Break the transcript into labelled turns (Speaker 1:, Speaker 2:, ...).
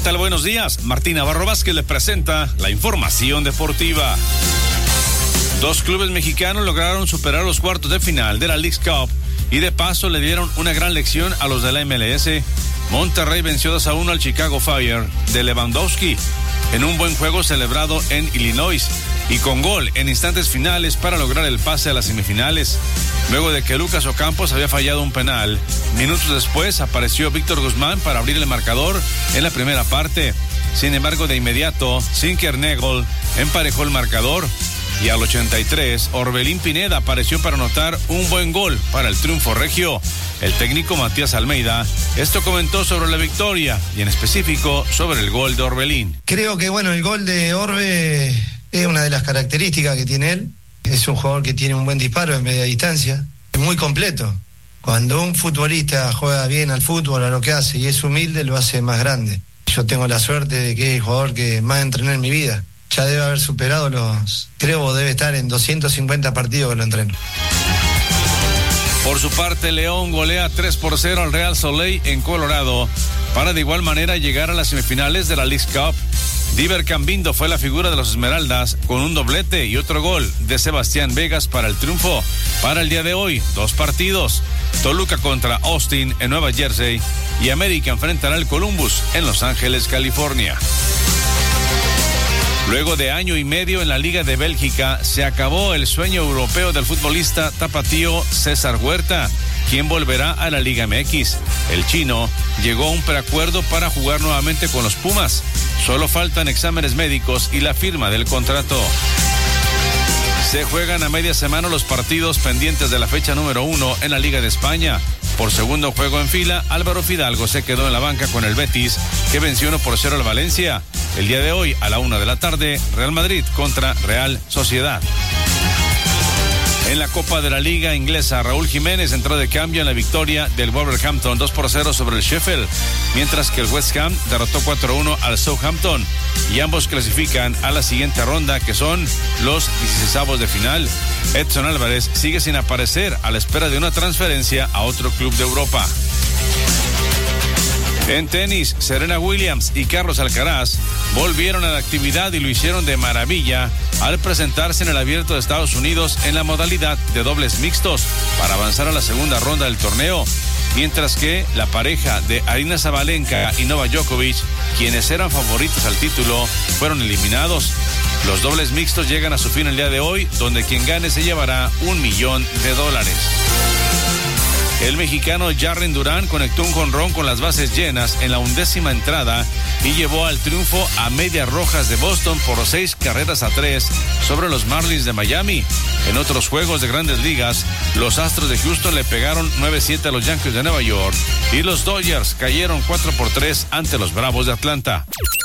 Speaker 1: tal? Buenos días. Martín Navarro Vázquez le presenta la información deportiva. Dos clubes mexicanos lograron superar los cuartos de final de la Leagues Cup y de paso le dieron una gran lección a los de la MLS. Monterrey venció 2-1 al Chicago Fire de Lewandowski en un buen juego celebrado en Illinois y con gol en instantes finales para lograr el pase a las semifinales. Luego de que Lucas Ocampos había fallado un penal, minutos después apareció Víctor Guzmán para abrir el marcador en la primera parte. Sin embargo, de inmediato, Zinckernagel emparejó el marcador y al 83, Orbelín Pineda apareció para anotar un buen gol para el triunfo regio. El técnico Matías Almeida esto comentó sobre la victoria y en específico sobre el gol de Orbelín.
Speaker 2: Creo que el gol de Orbe es una de las características que tiene él. Es un jugador que tiene un buen disparo en media distancia, es muy completo. Cuando un futbolista juega bien al fútbol, a lo que hace y es humilde, lo hace más grande. Yo tengo la suerte de que es el jugador que más entrené en mi vida. Ya debe haber superado debe estar en 250 partidos que lo entreno.
Speaker 1: Por su parte, León golea 3-0 al Real Soleil en Colorado para de igual manera llegar a las semifinales de la Leagues Cup. Diver Cambindo fue la figura de los Esmeraldas con un doblete y otro gol de Sebastián Vegas para el triunfo. Para el día de hoy, 2 partidos. Toluca contra Austin en Nueva Jersey y América enfrentará al Columbus en Los Ángeles, California. Luego de año y medio en la Liga de Bélgica, se acabó el sueño europeo del futbolista tapatío César Huerta, quien volverá a la Liga MX. El chino llegó a un preacuerdo para jugar nuevamente con los Pumas. Solo faltan exámenes médicos y la firma del contrato. Se juegan a media semana los partidos pendientes de la fecha número 1 en la Liga de España. Por segundo juego en fila, Álvaro Fidalgo se quedó en la banca con el Betis, que venció 1-0 al Valencia. El día de hoy, a la 1 p.m, Real Madrid contra Real Sociedad. En la Copa de la Liga Inglesa, Raúl Jiménez entró de cambio en la victoria del Wolverhampton 2-0 sobre el Sheffield, mientras que el West Ham derrotó 4-1 al Southampton y ambos clasifican a la siguiente ronda, que son los 16avos de final. Edson Álvarez sigue sin aparecer a la espera de una transferencia a otro club de Europa. En tenis, Serena Williams y Carlos Alcaraz volvieron a la actividad y lo hicieron de maravilla al presentarse en el Abierto de Estados Unidos en la modalidad de dobles mixtos para avanzar a la segunda ronda del torneo, mientras que la pareja de Aryna Sabalenka y Novak Djokovic, quienes eran favoritos al título, fueron eliminados. Los dobles mixtos llegan a su fin el día de hoy, donde quien gane se llevará $1 millón. El mexicano Jarren Durán conectó un jonrón con las bases llenas en la 11ª entrada y llevó al triunfo a Medias Rojas de Boston por 6-3 sobre los Marlins de Miami. En otros juegos de Grandes Ligas, los Astros de Houston le pegaron 9-7 a los Yankees de Nueva York y los Dodgers cayeron 4-3 ante los Bravos de Atlanta.